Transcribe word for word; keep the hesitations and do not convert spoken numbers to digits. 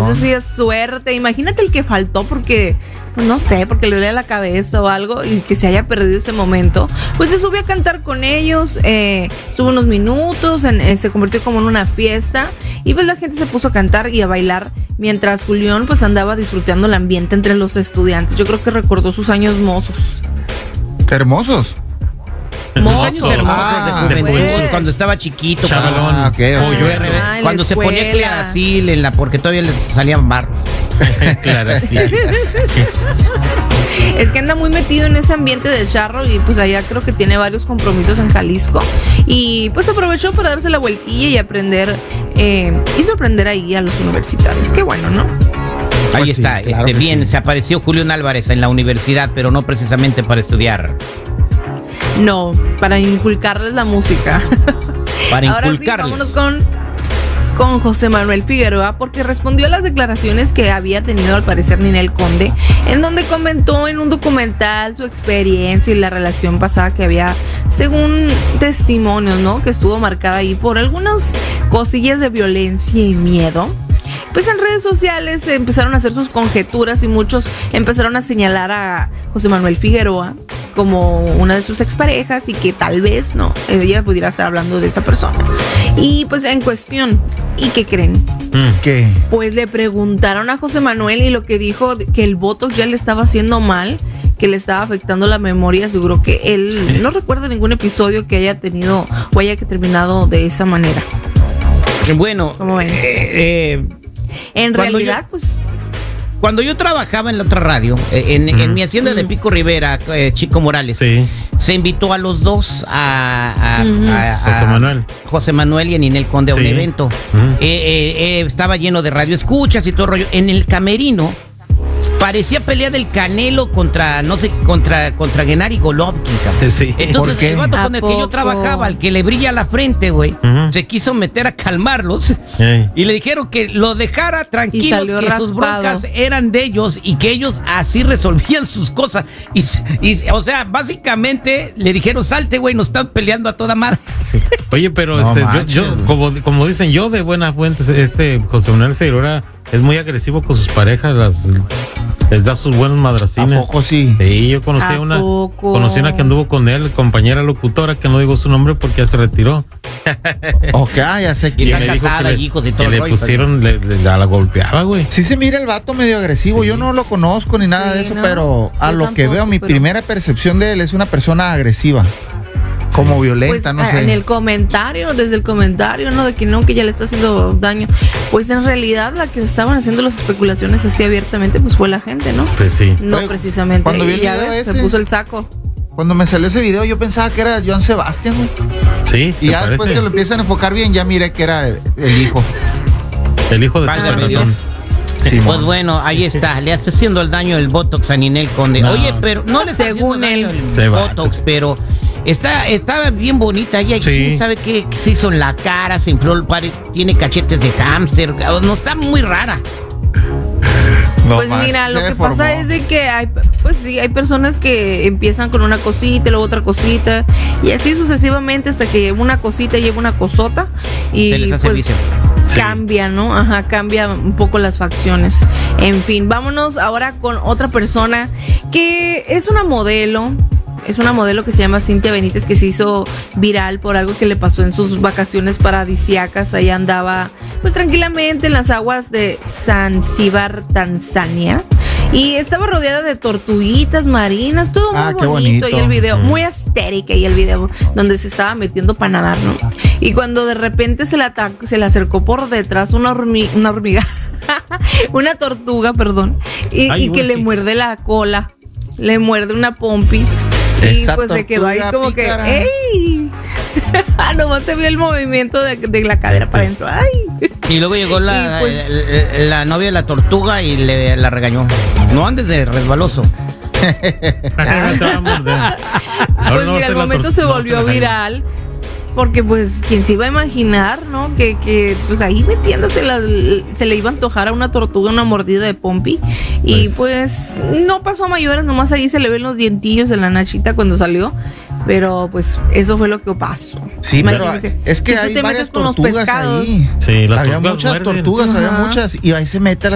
Entonces sí es suerte. Imagínate el que faltó porque, pues, no sé, porque le dolía la cabeza o algo y que se haya perdido ese momento. Pues se subió a cantar con ellos, eh, estuvo unos minutos, en, eh, se convirtió como en una fiesta y pues la gente se puso a cantar y a bailar mientras Julián pues andaba disfrutando el ambiente entre los estudiantes. Yo creo que recordó sus años mozos. ¿Hermosos? Mozos. Años hermosos Ah, de juventud, pues. cuando estaba chiquito, Chavalón. cuando, Ah, okay, okay. o yo, Ah, en la cuando se ponía escuela. Claracil en la, porque todavía le salían barros. Claro, sí. Es que anda muy metido en ese ambiente del charro y pues allá creo que tiene varios compromisos en Jalisco y pues aprovechó para darse la vueltilla y aprender eh, y sorprender ahí a los universitarios. Qué bueno, ¿no? Ahí Pues sí, está, claro este, que bien, sí. se apareció Julián Álvarez en la universidad, pero no precisamente para estudiar, No, para inculcarles la música. para Ahora inculcarles. sí, vámonos con, con José Manuel Figueroa, porque respondió a las declaraciones que había tenido al parecer Ninel Conde, en donde comentó en un documental su experiencia y la relación pasada que había, según testimonios, ¿no? Que estuvo marcada ahí por algunas cosillas de violencia y miedo. Pues en redes sociales se empezaron a hacer sus conjeturas y muchos empezaron a señalar a José Manuel Figueroa como una de sus exparejas y que tal vez no, ella pudiera estar hablando de esa persona. Y pues en cuestión, ¿y qué creen? Mm. ¿Qué? Pues le preguntaron a José Manuel y lo que dijo que el Botox ya le estaba haciendo mal, que le estaba afectando la memoria. Aseguró que él no recuerda ningún episodio que haya tenido o haya que terminado de esa manera. Bueno, ¿Cómo ven? eh, eh, En Cuando realidad, yo- pues... cuando yo trabajaba en la otra radio, eh, en, Ujú. en mi hacienda de Pico Rivera, eh, Chico Morales, Sí. se invitó a los dos, a, a- Ujú. a- a- José Manuel. José Manuel y a Ninel Conde, a un Sí. evento. Ujú. Eh, eh, eh, estaba lleno de radioescuchas y todo el rollo. En el camerino parecía pelea del Canelo contra, no sé, contra, contra Gennady Golovkin, cabrón. Sí. Entonces, ¿Por qué? el vato ¿A con el que yo poco? trabajaba, el que le brilla la frente, güey, Ujú. se quiso meter a calmarlos. Ey. Y le dijeron que lo dejara Y tranquilo, salió que sus raspado. broncas eran de ellos y que ellos así resolvían sus cosas. Y, y, o sea, básicamente le dijeron, salte, güey, nos están peleando a toda madre. Sí. Oye, pero No este, yo, manches. yo como, como dicen, yo de buena fuente, este José Manuel Figueroa es muy agresivo con sus parejas, las, les da sus buenos ¿A madracines. poco sí? Sí, yo conocí ¿A una, poco? conocí una que anduvo con él, compañera locutora, que no digo su nombre porque ya se retiró. Ok, ah, ya sé Y quién. está me dijo casada, que le- hijos y todo que el le rollo, pusieron, le, le- la golpeaba, güey. Sí se mira el vato medio agresivo. Sí. Yo no lo conozco ni nada Sí, de eso, ¿no? pero a Yo lo que tampoco, veo, mi pero- primera percepción de él es una persona agresiva. Como violenta, Pues, no a- sé. en el comentario, desde el comentario, ¿no? De que no, que ya le está haciendo daño. Pues en realidad la que estaban haciendo las especulaciones así abiertamente, pues fue la gente, ¿no? Pues sí. No Oye, precisamente. cuando vi Y el ya video ves, se ese- puso el saco. Cuando me salió ese video, yo pensaba que era Joan Sebastián, güey. Sí, Y ¿te ya después parece? que lo empiezan a enfocar bien, ya miré que era el, el hijo. El hijo de Válgame Super Dios. Ratón. Simón. Pues bueno, ahí está, le está haciendo el daño el Botox a Ninel Conde. No. Oye, pero no le está Según haciendo daño él. el Se va. Botox, pero está, está bien bonita. Ella, Sí. ¿quién sabe qué se hizo en la cara? Se infló el pare- tiene cachetes de hámster. No, está muy rara. No Pues más, mira, se lo que deformó. pasa es de que hay, pues sí, hay personas que empiezan con una cosita y luego otra cosita y así sucesivamente hasta que lleva una cosita y lleva una cosota y Se les hace pues vicio. Sí. cambia, ¿no? Ajá, cambia un poco las facciones. En fin, vámonos ahora con otra persona que es una modelo. Es una modelo que se llama Cintia Benítez, que se hizo viral por algo que le pasó en sus vacaciones paradisíacas. Ahí andaba pues tranquilamente en las aguas de Zanzíbar, Tanzania. Y estaba rodeada de tortuguitas marinas, todo muy Ah, qué bonito. bonito. Y el video, Mm. muy asterica y el video donde se estaba metiendo para nadar, ¿no? Y cuando de repente se le, ata- se le acercó por detrás una, hormi- una hormiga, una tortuga, perdón, y, Ay, y que güey. le muerde la cola, le muerde una pompi. Y Esa pues se quedó ahí tortuga como pícara. que, ¡ey! Ah, nomás se vio el movimiento de, de la cadera para adentro. ¡Ay! Y luego llegó la, Y pues- la, la novia de la tortuga y le la regañó. No andes de resbaloso. Te va a morder. Ahora Pues no va a mira, ser al la momento tor- se no va a volvió ser la viral. Porque pues, ¿quién se iba a imaginar, no? Que, que pues ahí metiéndose, la- se le iba a antojar a una tortuga una mordida de pompi. Y pues, no pasó a mayores, nomás ahí se le ven los dientillos en la nachita cuando salió. Pero pues, eso fue lo que pasó. Sí, pero Imagínense, es que si tú hay te varias metes con los tortugas pescados, ahí. Sí, las había tortugas muchas muerden. tortugas, había Ajá. muchas. Y ahí se mete la